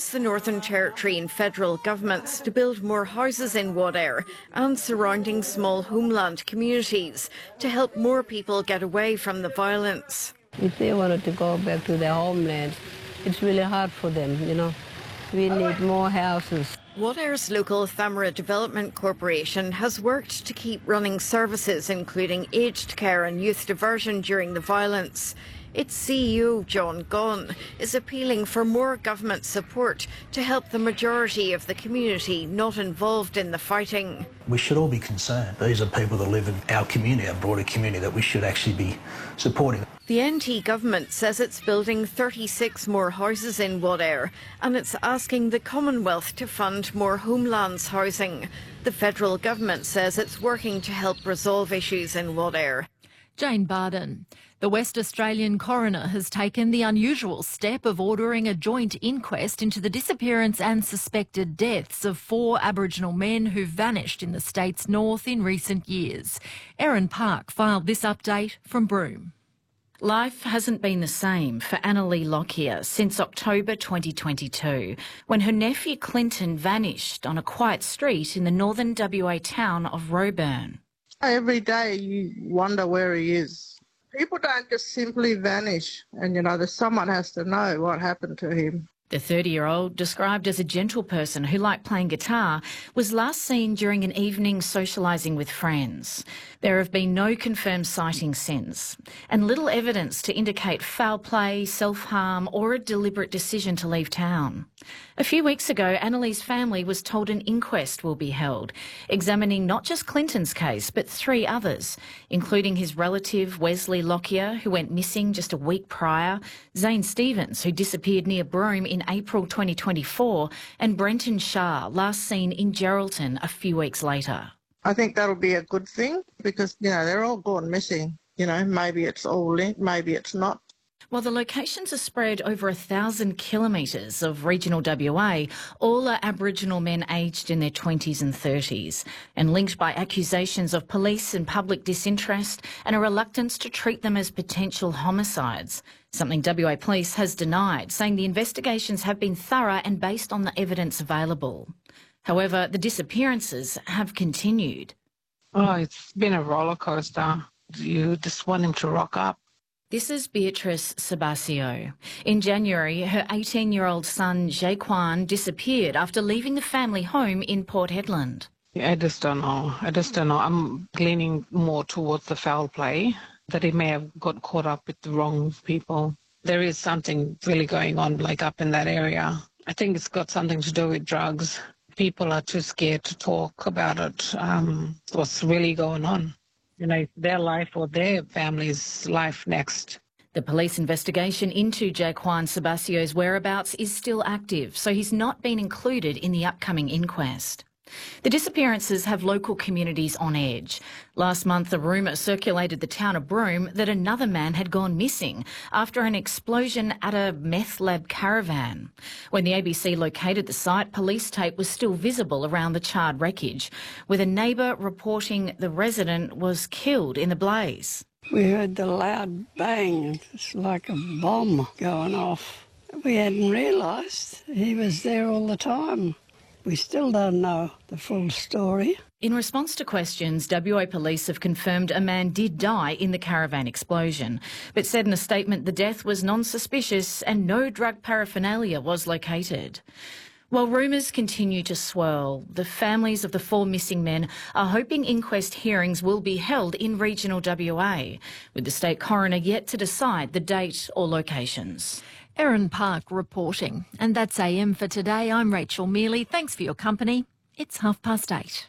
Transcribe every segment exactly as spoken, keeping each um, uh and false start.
The Northern Territory and federal governments to build more houses in Wadair and surrounding small homeland communities to help more people get away from the violence. If they wanted to go back to their homeland, it's really hard for them, you know. We need more houses. Wadair's local Thamara Development Corporation has worked to keep running services including aged care and youth diversion during the violence. Its C E O, John Gunn, is appealing for more government support to help the majority of the community not involved in the fighting. We should all be concerned. These are people that live in our community, our broader community, that we should actually be supporting. The N T government says it's building thirty-six more houses in Wadair and it's asking the Commonwealth to fund more homelands housing. The federal government says it's working to help resolve issues in Wadair. Jane Barden. The West Australian coroner has taken the unusual step of ordering a joint inquest into the disappearance and suspected deaths of four Aboriginal men who vanished in the state's north in recent years. Erin Park filed this update from Broome. Life hasn't been the same for Annalee Lockyer since October twenty twenty-two, when her nephew Clinton vanished on a quiet street in the northern W A town of Roebourne. Every day you wonder where he is. People don't just simply vanish and, you know, there's someone has to know what happened to him. The thirty-year-old, described as a gentle person who liked playing guitar, was last seen during an evening socialising with friends. There have been no confirmed sightings since, and little evidence to indicate foul play, self-harm or a deliberate decision to leave town. A few weeks ago, Annalee's family was told an inquest will be held, examining not just Clinton's case, but three others, including his relative Wesley Lockyer, who went missing just a week prior, Zane Stevens, who disappeared near Broome in April twenty twenty-four, and Brenton Shah, last seen in Geraldton a few weeks later. I think that'll be a good thing because, you know, they're all gone missing. You know, maybe it's all linked, maybe it's not. While the locations are spread over a thousand kilometres of regional W A, all are Aboriginal men aged in their twenties and thirties and linked by accusations of police and public disinterest and a reluctance to treat them as potential homicides, something W A Police has denied, saying the investigations have been thorough and based on the evidence available. However, the disappearances have continued. Oh, it's been a roller coaster. You just want him to rock up. This is Beatrice Sabasio. In January, her eighteen-year-old son, Jaquan, disappeared after leaving the family home in Port Hedland. I just don't know. I just don't know. I'm leaning more towards the foul play, that he may have got caught up with the wrong people. There is something really going on, like up in that area. I think it's got something to do with drugs. People are too scared to talk about it, um, what's really going on. You know, their life or their family's life next. The police investigation into Jaquan Sabasio's whereabouts is still active, so he's not been included in the upcoming inquest. The disappearances have local communities on edge. Last month, a rumour circulated the town of Broome that another man had gone missing after an explosion at a meth lab caravan. When the A B C located the site, police tape was still visible around the charred wreckage, with a neighbour reporting the resident was killed in the blaze. We heard the loud bang. It's like a bomb going off. We hadn't realised he was there all the time. We still don't know the full story. In response to questions, W A Police have confirmed a man did die in the caravan explosion, but said in a statement the death was non-suspicious and no drug paraphernalia was located. While rumours continue to swirl, the families of the four missing men are hoping inquest hearings will be held in regional W A, with the state coroner yet to decide the date or locations. Erin Park reporting. And that's A M for today. I'm Rachel Mealy. Thanks for your company. It's half past eight.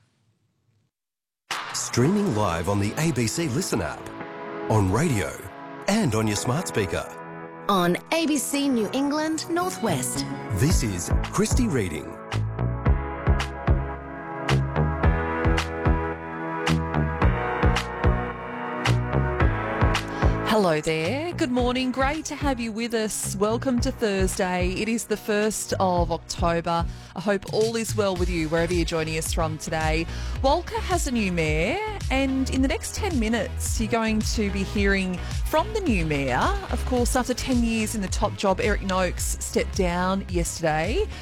Streaming live on the A B C Listen app, on radio and on your smart speaker. On A B C New England Northwest. This is Christy Reading. Hello there. Good morning. Great to have you with us. Welcome to Thursday. It is the first of October. I hope all is well with you wherever you're joining us from today. Walker has a new mayor, and in the next ten minutes you're going to be hearing from the new mayor. Of course, after ten years in the top job, Eric Noakes stepped down yesterday.